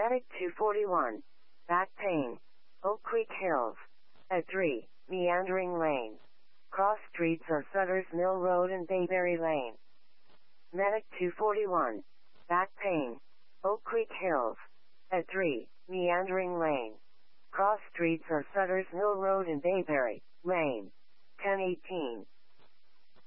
Medic 241. Back pain. Oak Creek Hills. At 3. Meandering Lane. Cross streets are Sutter's Mill Road and Bayberry Lane. Medic 241. Back pain. Oak Creek Hills. At 3. Meandering Lane. Cross streets are Sutter's Mill Road and Bayberry Lane. 1018.